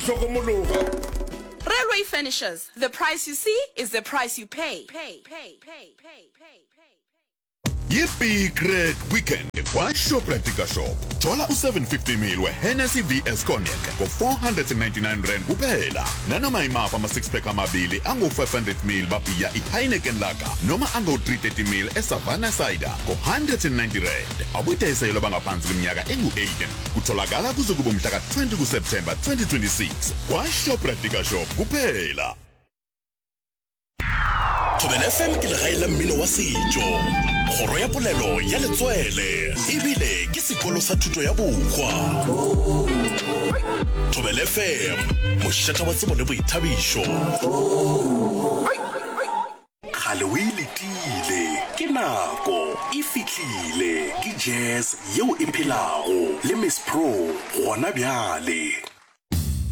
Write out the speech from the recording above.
Railway Furnishers. The price you see is the price you pay. Yippee great weekend kwa Shoprite Shop. Thola u750 ml we Hennessy VS Cognac for 499 rand kuphela. Nanoma imapha ama 6 pack amabili ango 500 ml bapiya iHeineken Lager noma ango 330 ml eSavannah Cider for 190 rand. Abuyidayiselo bangaphansi kweminyaka engu-18 kutholakala kuze kube umhla ka-20 kuSeptember 2026 kwa Shoprite Shop kuphela. Thobela FM ke legae la mmino wa setso. Kgoro ya polelo ya letswele ebile ke sekolo sa thuto ya bokgwa. Thobela FM mošata wa tsebo le boithabišo. Kgale o iletile ke nako e fihlile ke jazz yeo e phelago le Miss Pro gona bjale.